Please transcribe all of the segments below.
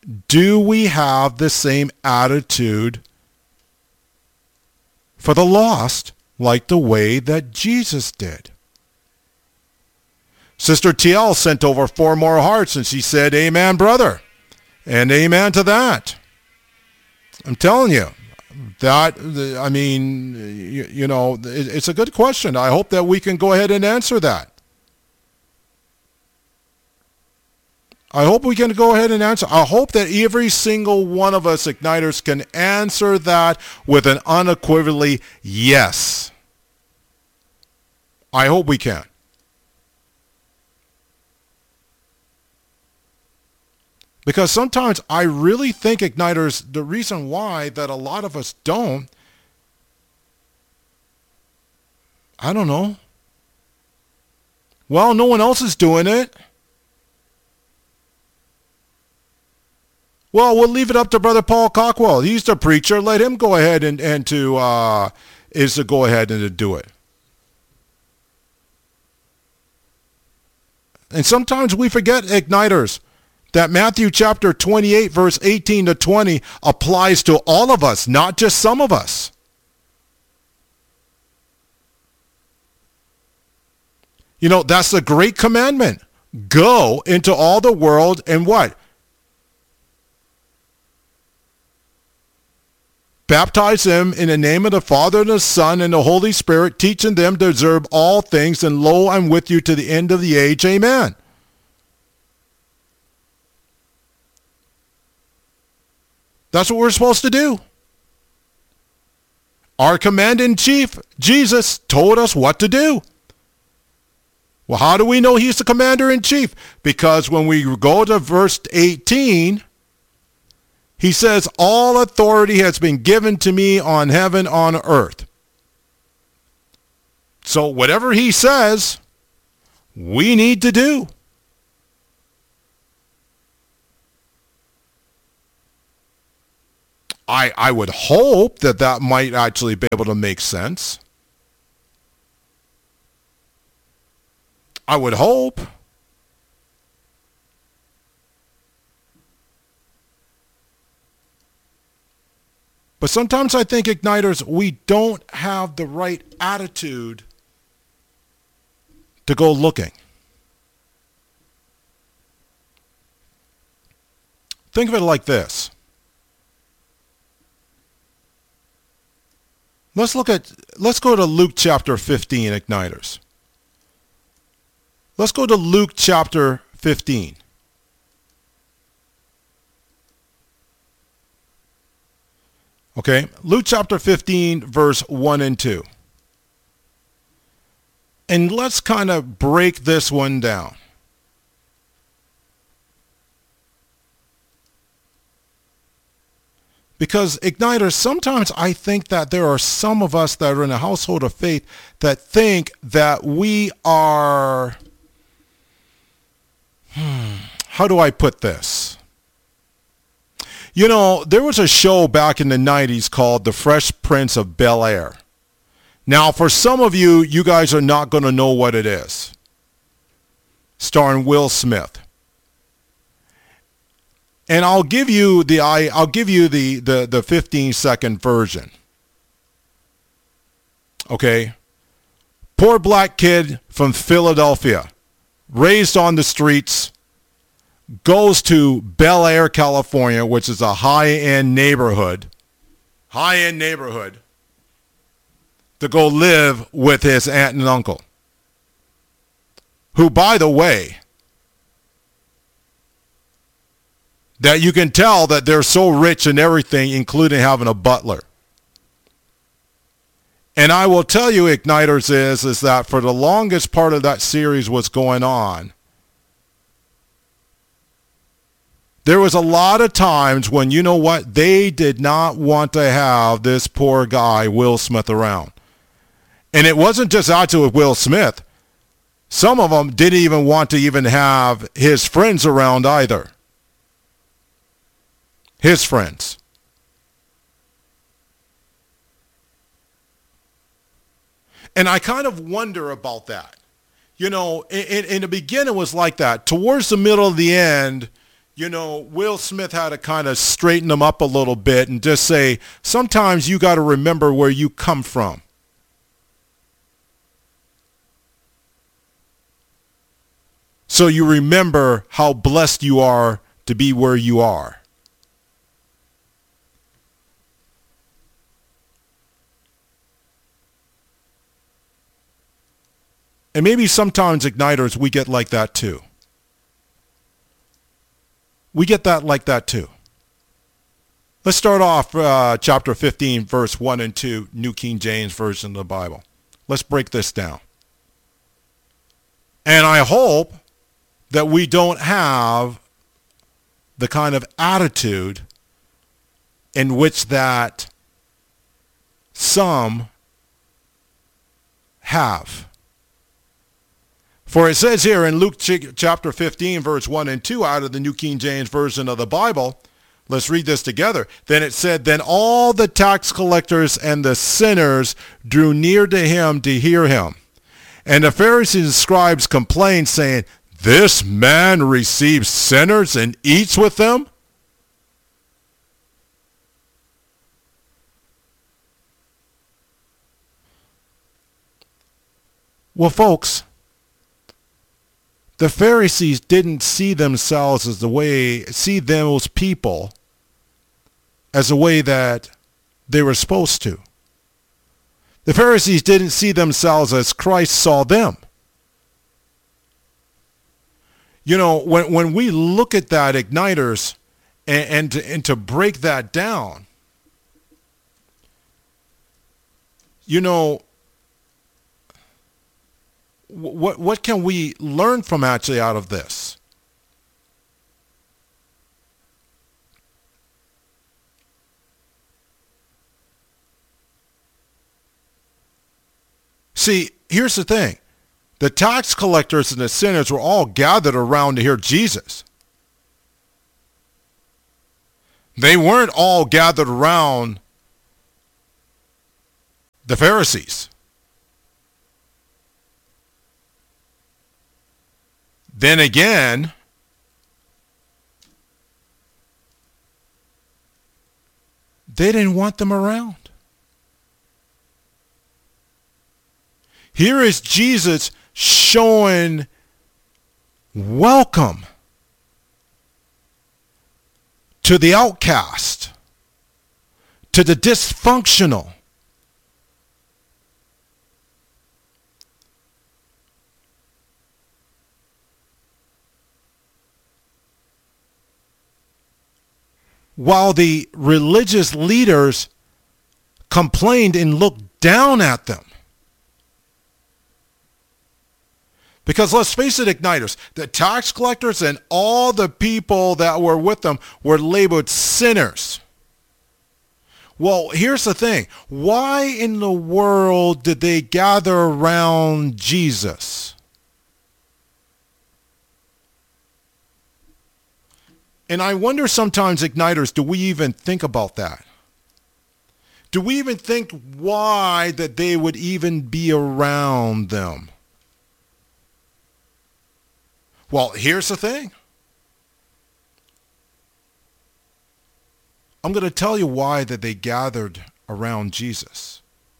do we have the same attitude for the lost like the way that Jesus did? Sister TL sent over 4 more hearts, and she said, amen, brother, and amen to that. I'm telling you, that, I mean, it's a good question. I hope that we can go ahead and answer that. I hope we can go ahead and answer. I hope that every single one of us Igniters can answer that with an unequivocally yes. I hope we can. Because sometimes I really think, Igniters, the reason why that a lot of us don't, I don't know. Well, no one else is doing it. Well, we'll leave it up to Brother Paul Cockwell. He's the preacher. Let him go ahead and to go ahead and to do it. And sometimes we forget, Igniters, that Matthew chapter 28, verse 18 to 20 applies to all of us, not just some of us. That's the great commandment. Go into all the world and what? Baptize them in the name of the Father and the Son and the Holy Spirit, teaching them to observe all things, and lo, I'm with you to the end of the age. Amen. That's what we're supposed to do. Our commander-in-chief, Jesus, told us what to do. Well, how do we know he's the commander-in-chief? Because when we go to verse 18, he says, all authority has been given to me on heaven, on earth. So whatever he says, we need to do. I would hope that might actually be able to make sense. I would hope. But sometimes I think, Igniters, we don't have the right attitude to go looking. Think of it like this. Let's go to Luke chapter 15, Igniters. Let's go to Luke chapter 15. Okay, Luke chapter 15, verse 1 and 2. And let's kind of break this one down. Because, Igniters, sometimes I think that there are some of us that are in a household of faith that think that we are, how do I put this? There was a show back in the 90s called The Fresh Prince of Bel-Air. Now, for some of you, you guys are not going to know what it is. Starring Will Smith. And I'll give you the 15-second version. Okay? Poor black kid from Philadelphia, raised on the streets, goes to Bel Air, California, which is a high-end neighborhood, to go live with his aunt and uncle, who, by the way, that you can tell that they're so rich and everything, including having a butler. And I will tell you, Igniters, is that for the longest part of that series was going on, there was a lot of times when, you know what, they did not want to have this poor guy, Will Smith, around. And it wasn't just actually with Will Smith. Some of them didn't even want to even have his friends around either. His friends. And I kind of wonder about that. In the beginning it was like that. Towards the middle of the end, You know, Will Smith had to kind of straighten them up a little bit and just say, sometimes you got to remember where you come from. So you remember how blessed you are to be where you are. And maybe sometimes igniters, we get like that too. We get that like that too. Let's start off chapter 15, verse 1 and 2, New King James Version of the Bible. Let's break this down. And I hope that we don't have the kind of attitude in which that some have. For it says here in Luke chapter 15, verse 1 and 2, out of the New King James Version of the Bible, let's read this together. Then it said, then all the tax collectors and the sinners drew near to him to hear him. And the Pharisees and scribes complained, saying, this man receives sinners and eats with them? Well, folks, the Pharisees didn't see themselves as see those people as the way that they were supposed to. The Pharisees didn't see themselves as Christ saw them. You know, when we look at that, igniters, and to break that down, you know, what can we learn from actually out of this? See, here's the thing. The tax collectors and the sinners were all gathered around to hear Jesus. They weren't all gathered around the Pharisees. Then again, they didn't want them around. Here is Jesus showing welcome to the outcast, to the dysfunctional. While the religious leaders complained and looked down at them. Because let's face it, igniters, the tax collectors and all the people that were with them were labeled sinners. Well, here's the thing. Why in the world did they gather around Jesus? And I wonder sometimes, igniters, do we even think about that? Do we even think why that they would even be around them? Well, here's the thing. I'm going to tell you why that they gathered around Jesus.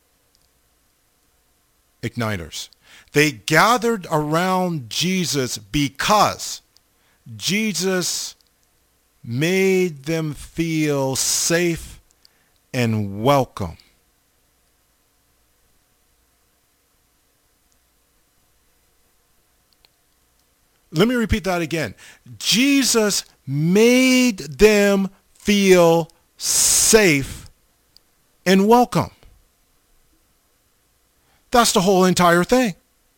Igniters. They gathered around Jesus because Jesus made them feel safe and welcome. Let me repeat that again. Jesus made them feel safe and welcome. That's the whole entire thing.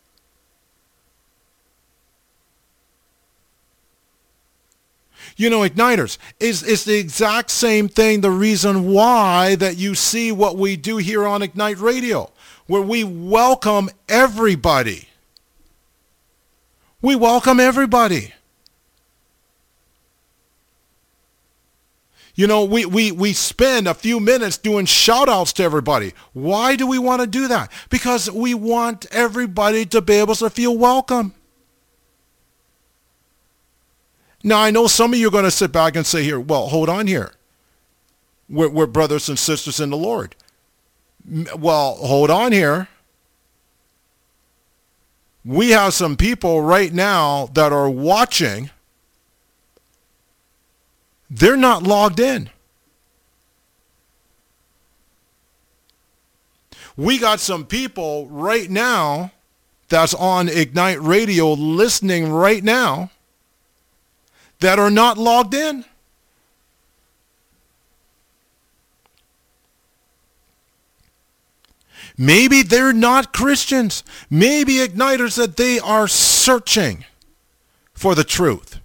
You know, igniters, it's the exact same thing, the reason why that you see what we do here on Ignite Radio, where we welcome everybody. We welcome everybody. You know, we spend a few minutes doing shout outs to everybody. Why do we want to do that? Because we want everybody to be able to feel welcome. Now, I know some of you are going to sit back and say here, well, hold on here. We're brothers and sisters in the Lord. Well, hold on here. We have some people right now that are watching. They're not logged in. We got some people right now that's on Ignite Radio listening right now that are not logged in. Maybe they're not Christians. Maybe Igniters that they are searching for the truth.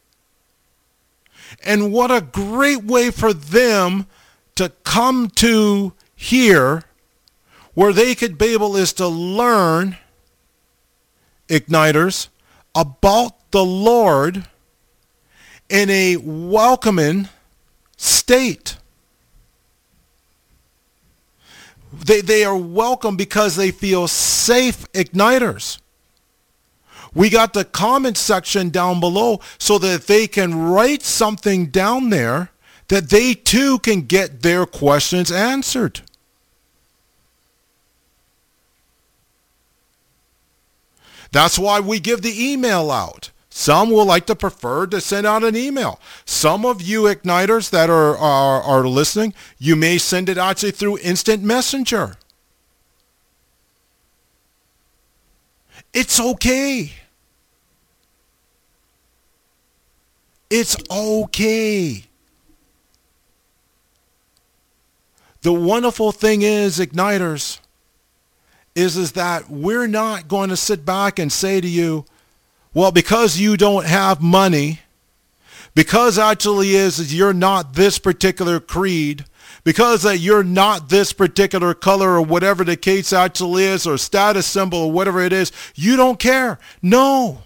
And what a great way for them to come to here where they could be able is to learn, Igniters, about the Lord in a welcoming state. They are welcome because they feel safe, Igniters. We got the comment section down below so that they can write something down there that they too can get their questions answered. That's why we give the email out. Some will like to prefer to send out an email. Some of you Igniters that are listening, you may send it actually through instant messenger. It's okay. It's okay. The wonderful thing is, Igniters, is that we're not going to sit back and say to you, well, because you don't have money, because actually is you're not this particular creed, because that you're not this particular color or whatever the case actually is, or status symbol or whatever it is, you don't care. No.